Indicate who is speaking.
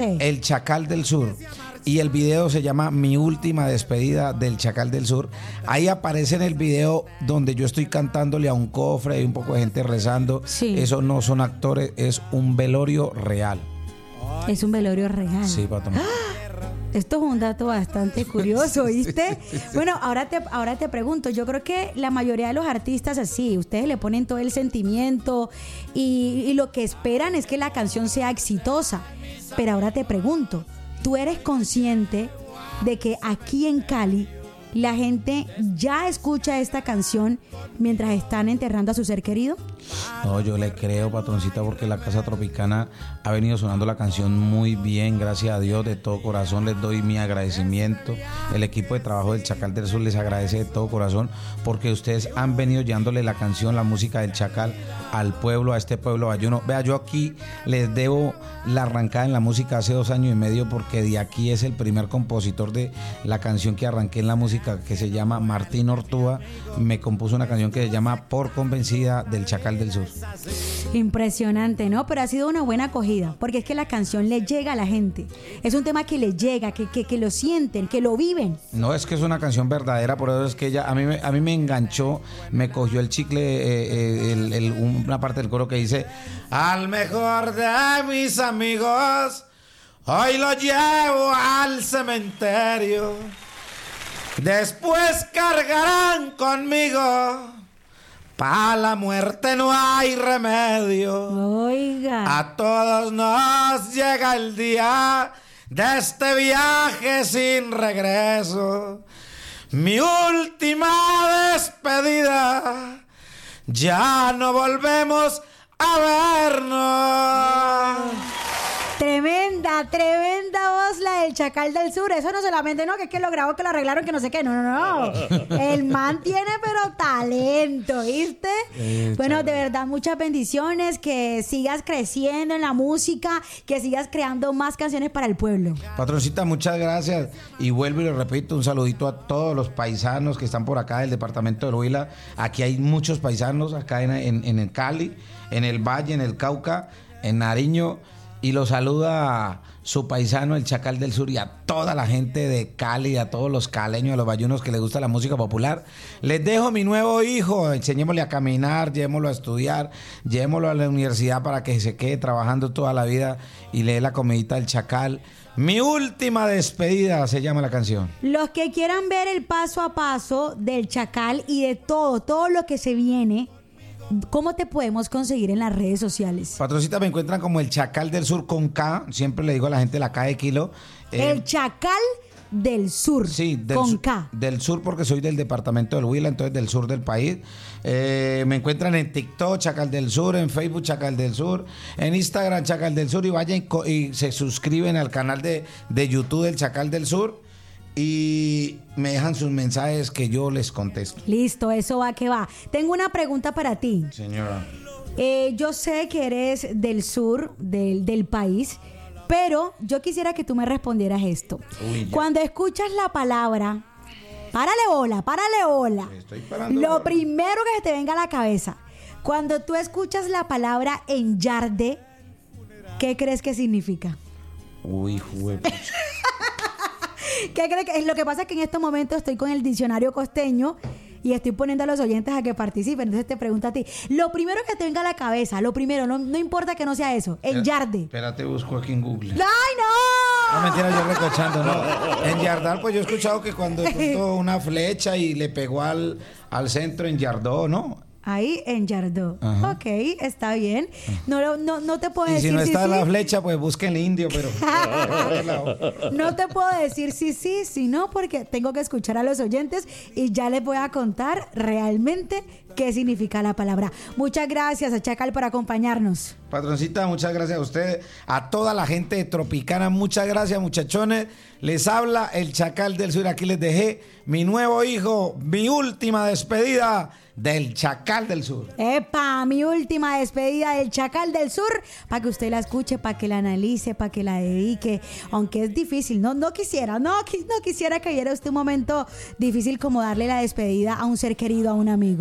Speaker 1: El Chacal del Sur. Y el video se llama Mi última despedida del Chacal del Sur. Ahí aparece en el video donde yo estoy cantándole a un cofre y un poco de gente rezando.
Speaker 2: Sí.
Speaker 1: Eso no son actores, es un velorio real.
Speaker 2: Es un velorio real.
Speaker 1: Sí, Pato.
Speaker 2: Esto es un dato bastante curioso, ¿viste? Bueno, ahora te pregunto, yo creo que la mayoría de los artistas así, ustedes le ponen todo el sentimiento y lo que esperan es que la canción sea exitosa. Pero ahora te pregunto, ¿tú eres consciente de que aquí en Cali la gente ya escucha esta canción mientras están enterrando a su ser querido?
Speaker 1: No, yo le creo, patroncita, porque la Casa Tropicana ha venido sonando la canción muy bien, gracias a Dios, de todo corazón les doy mi agradecimiento. El equipo de trabajo del Chacal del Sur les agradece de todo corazón porque ustedes han venido llevándole la canción, la música del Chacal al pueblo, a este pueblo bayuno. Vea, yo aquí les debo la arrancada en la música hace 2 años y medio porque de aquí es el primer compositor de la canción que arranqué en la música, que se llama Martín Ortúa. Me compuso una canción que se llama Por Convencida del Chacal del Sur.
Speaker 2: Impresionante, ¿no? Pero ha sido una buena acogida, porque es que la canción le llega a la gente. Es un tema que le llega, que lo sienten, que lo viven.
Speaker 1: No, es que es una canción verdadera, por eso es que ella, a mí me enganchó, me cogió el chicle, una parte del coro que dice: al mejor de mis amigos, hoy lo llevo al cementerio, después cargarán conmigo, pa' la muerte no hay remedio.
Speaker 2: Oiga.
Speaker 1: A todos nos llega el día de este viaje sin regreso. Mi última despedida, ya no volvemos a vernos.
Speaker 2: Tremenda voz la del Chacal del Sur. Eso no solamente, no, que es que lo grabó, que lo arreglaron, que no sé qué. No. El man tiene, pero talento, ¿viste? Bueno, de verdad, muchas bendiciones. Que sigas creciendo en la música, que sigas creando más canciones para el pueblo.
Speaker 1: Patroncita, muchas gracias. Y vuelvo y le repito, un saludito a todos los paisanos que están por acá del departamento del Huila. Aquí hay muchos paisanos, acá en el Cali, en el Valle, en el Cauca, en Nariño. Y lo saluda su paisano, el Chacal del Sur, y a toda la gente de Cali, a todos los caleños, a los bayunos que les gusta la música popular. Les dejo mi nuevo hijo, enseñémosle a caminar, llevémoslo a estudiar, llevémoslo a la universidad para que se quede trabajando toda la vida y le dé la comidita del Chacal. Mi última despedida se llama la canción.
Speaker 2: Los que quieran ver el paso a paso del Chacal y de todo lo que se viene, ¿cómo te podemos conseguir en las redes sociales?
Speaker 1: Patroncita, me encuentran como el Chacal del Sur con K. Siempre le digo a la gente la K de kilo.
Speaker 2: El Chacal del Sur,
Speaker 1: sí,
Speaker 2: con K.
Speaker 1: Del sur porque soy del departamento del Huila, entonces del sur del país. Me encuentran en TikTok, Chacal del Sur, en Facebook, Chacal del Sur, en Instagram, Chacal del Sur, y vayan y se suscriben al canal de YouTube del Chacal del Sur. Y me dejan sus mensajes que yo les contesto.
Speaker 2: Listo, eso va que va. Tengo una pregunta para ti.
Speaker 1: Señora.
Speaker 2: Yo sé que eres del sur del país, pero yo quisiera que tú me respondieras esto. Cuando escuchas la palabra, párale bola.
Speaker 1: Estoy parando.
Speaker 2: Lo primero que se te venga a la cabeza, cuando tú escuchas la palabra enyarde, ¿qué crees que significa?
Speaker 1: Uy, juepucha.
Speaker 2: ¿Qué crees que es? Lo que pasa es que en estos momentos estoy con el diccionario costeño y estoy poniendo a los oyentes a que participen. Entonces te pregunto a ti, lo primero que te venga a la cabeza, lo primero, no importa que no sea eso, enyarde.
Speaker 1: Espérate, busco aquí en Google.
Speaker 2: ¡Ay, no!
Speaker 1: No, mentira, yo recochando, no. Enyardar, pues yo he escuchado que cuando puso una flecha y le pegó al centro, enyardó, ¿no?
Speaker 2: Ahí enyardó.
Speaker 1: Ajá.
Speaker 2: Ok, está bien. No te puedo
Speaker 1: Y
Speaker 2: decir
Speaker 1: si no está
Speaker 2: sí.
Speaker 1: la flecha, pues busquen el indio, pero...
Speaker 2: No te puedo decir sí, no, porque tengo que escuchar a los oyentes y ya les voy a contar realmente qué significa la palabra. Muchas gracias a Chacal por acompañarnos.
Speaker 1: Patroncita, muchas gracias a usted, a toda la gente de Tropicana, muchas gracias, muchachones. Les habla el Chacal del Sur. Aquí les dejé mi nuevo hijo, mi última despedida del Chacal del Sur.
Speaker 2: ¡Epa! Mi última despedida del Chacal del Sur, para que usted la escuche, para que la analice, para que la dedique, aunque es difícil, no quisiera que viera usted un momento difícil como darle la despedida a un ser querido, a un amigo.